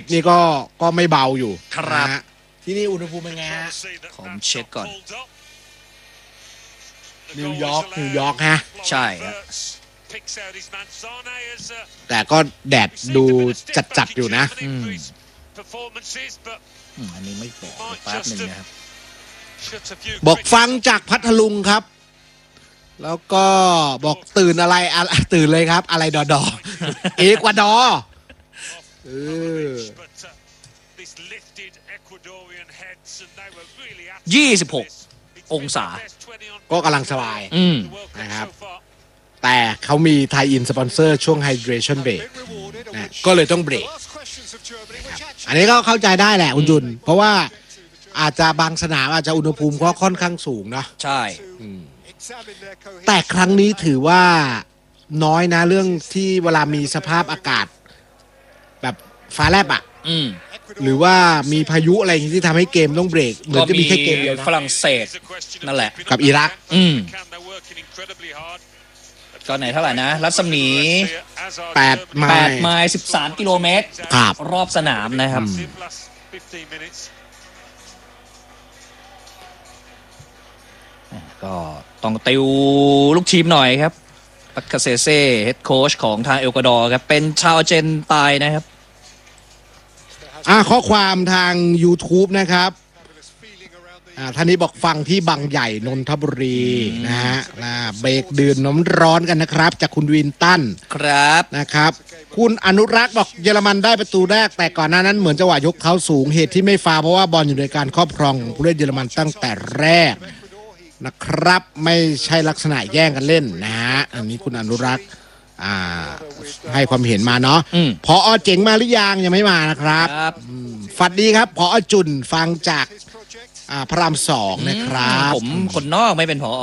นี่ก็ไม่เบาอยู่ครับนะที่นี่อุณหภูมิเป็นไงฮะผมเช็คก่อนนิวยอร์กฮะใช่ฮะแต่ก็แดดดูจัดอยู่นะอันนี้ไม่บอกแป๊บหนึ่งนะครับบอกฟังจากพัทลุงครับ แล้วก็บอกตื่นอะไรตื่นเลยครับ อะไรดอ เอกวาดอร์ 26 องศาก็กำลังสบายอืมนะครับ แต่เขามีไทยอินสปอนเซอร์ช่วง Hydration Break นะก็เลยต้องเบรกอันนี้ก็เข้าใจได้แหละคุณจุนเพราะว่าอาจจะบางสนามอาจจะอุณหภูมิก็ค่อนข้างสูงเนาะใช่แต่ครั้งนี้ถือว่าน้อยนะเรื่องที่เวลามีสภาพอากาศแบบฟ้าแลบอะอืมหรือว่ามีพายุอะไรอย่างนี้ที่ทำให้เกมต้องเบรกเหมือนจะมีแค่เกมเดียวนะฝรั่งเศสนั่นแหละกับอิรักอืม ก็ไหนเท่าไหร่นะ รัศมี 8 ไม 8 ล์ไมล์ 13 กิโลเมตรครับรอบสนามนะครับ ก็ต้องติวลูกทีมหน่อยครับปักคาเซเซ่เฮดโค้ชของทางเอลกวาดอร์ครับ เป็นชาวอาร์เจนไตน์นะครับข้อความทาง YouTube นะครับท่านนี้บอกฟังที่บางใหญ่นนทบุรีนะฮะเบรกดื่มน้ำร้อนกันนะครับจากคุณวินตันครับนะครับคุณอนุรักษ์บอกเยอรมันได้ประตูแรกแต่ก่อนหน้านั้นเหมือนจังหวะยกเท้าสูงเหตุที่ไม่ฟาวล์เพราะว่าบอลอยู่ในการครอบครองของผู้เล่นเยอรมันตั้งแต่แรกนะครับไม่ใช่ลักษณะแย่งกันเล่นนะฮะอันนี้คุณอนุรักษ์ให้ความเห็นมาเนาะพอเจ๋งมาหรือยังยังไม่มานะครับฝันดีครับพอจุนฟังจากพระราม2นะครับผมคนนอกไม่เป็นผอ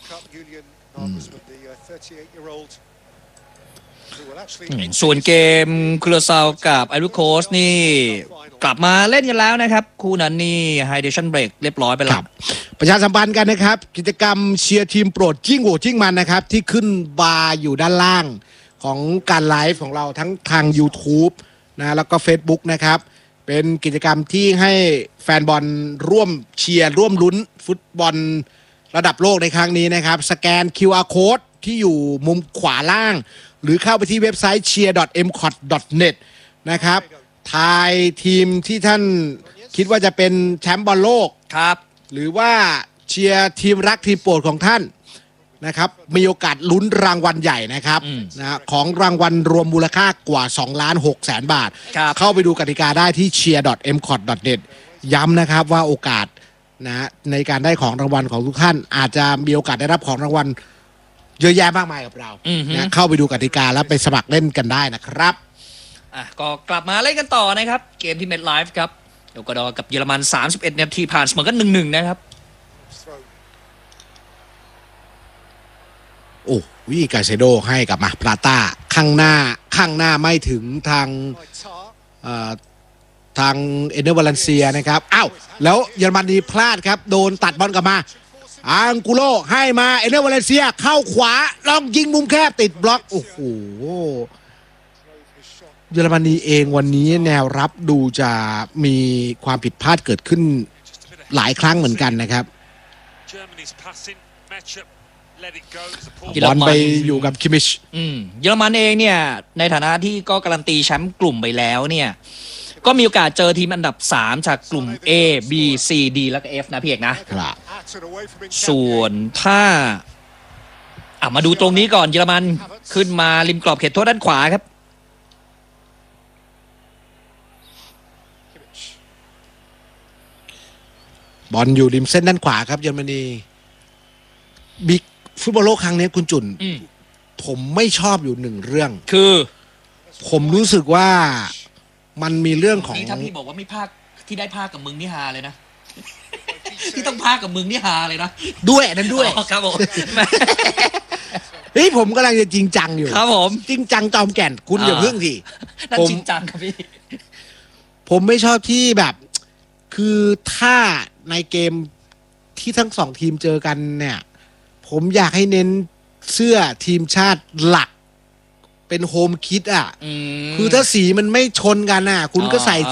ส่วนเกมคูลาซาวกับไอรูโคสนี่กลับมาเล่นกันแล้วนะครับคู่นั้นนี่ไฮเดชั่นเบรกเรียบร้อยไปแล้วประชาสัมพันธ์กันนะครับกิจกรรมเชียร์ทีมโปรดจิ้งโหวจิ้งมันนะครับที่ขึ้นบาร์อยู่ด้านล่างของการไลฟ์ของเราทั้งทาง YouTube นะแล้วก็ Facebook นะครับเป็นกิจกรรมที่ให้แฟนบอลร่วมเชียร์ร่วมลุ้นฟุตบอลระดับโลกในครั้งนี้นะครับสแกน QR Code ที่อยู่มุมขวาล่างหรือเข้าไปที่เว็บไซต์ cheer.mcot.net นะครับทายทีมที่ท่านคิดว่าจะเป็นแชมป์บอลโลกครับหรือว่าเชียร์ทีมรักทีมโปรดของท่านนะครับมีโอกาสลุ้นรางวัลใหญ่นะครับนะของรางวัลรวมมูลค่ากว่า 2,600,000 บาทเข้าไปดูกติกาได้ที่ cheer.mcot.net ย้ำนะครับว่าโอกาสนะในการได้ของรางวัลของทุกท่านอาจจะมีโอกาสได้รับของรางวัลเยอะแยะมากมายกับเรานะเข้าไปดูกติกาแล้วไปสมัครเล่นกันได้นะครับก็กลับมาเล่นกันต่อนะครับเกมที่เมดไลฟ์ครับเอลกวาดอร์กับเยอรมัน31นาทีผ่านเสมอกัน 1-1 นะครับโอ้วิกาเซโดให้กับมาปราต้าข้างหน้าไม่ถึงทางเอเนอร์วาเลนเซียนะครับอ้าวแล้วเยอรมนีพลาดครับโดนตัดบอลกลับมาอังกุโลให้มาเอเนอร์วาเลนเซียเข้าขวาลองยิงมุมแคบติดบล็อกโอ้โหเยอรมนีเองวันนี้แนวรับดูจะมีความผิดพลาดเกิดขึ้นหลายครั้งเหมือนกันนะครับบอลไปอยู่กับคิมิชเยอรมันเองเนี่ยในฐานะที่ก็การันตีแชมป์กลุ่มไปแล้วเนี่ยก็มีโอกาสเจอทีมอันดับ3จากกลุ่ม A B C D แล้วก็ F นะพี่เอกนะครับส่วนถ้ามาดูตรงนี้ก่อนเยอรมันขึ้นมาริมกรอบเขตโทษด้านขวาครับบอลอยู่ริมเส้นด้านขวาครับเยอรมนีบิ๊กฟุตบอลโลกครั้งนี้คุณจุนผมไม่ชอบอยู่หนึ่งเรื่องคือผมรู้สึกว่ามันมีเรื่องของถ้าพี่บอกว่าไม่ภาคที่ได้ภาคกับมึงนี่ฮาเลยนะที่ต้องภาคกับมึงนี่ฮาเลยนะด้วยนั้นด้วยครับผมเฮ้ยผมกำลังจะจริงจังอยู่ครับผมจริงจังจอมแก่นคุณอย่าเพิ่งสินั่นจริงจังครับพี่ผมไม่ชอบที่แบบคือถ้าในเกมที่ทั้งสองทีมเจอกันเนี่ยผมอยากให้เน้นเสื้อทีมชาติหลักเป็นโฮมคิดคือถ้าสีมันไม่ชนกันคุณก็ใส่